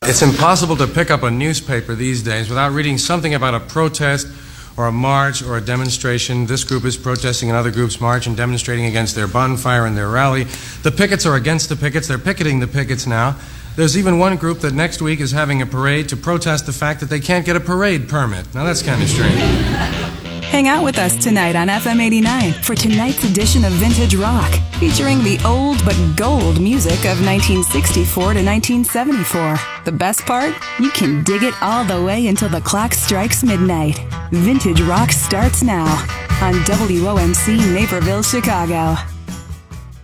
It's impossible to pick up a newspaper these days without reading something about a protest or a march or a demonstration. This group is protesting another group's march and demonstrating against their bonfire and their rally. The pickets are against the pickets. They're picketing the pickets now. There's even one group that next week is having a parade to protest the fact that they can't get a parade permit. Now that's kind of strange. Hang out with us tonight on FM 89 for tonight's edition of Vintage Rock, featuring the old but gold music of 1964 to 1974. The best part? You can dig it all the way until the clock strikes midnight. Vintage Rock starts now on WOMC Naperville, Chicago.